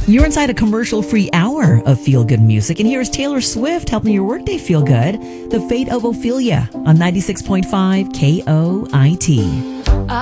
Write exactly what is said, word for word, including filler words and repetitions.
You're inside a commercial-free hour of feel-good music, and here is Taylor Swift helping your workday feel good. The Fate of Ophelia on ninety-six point five K O I T.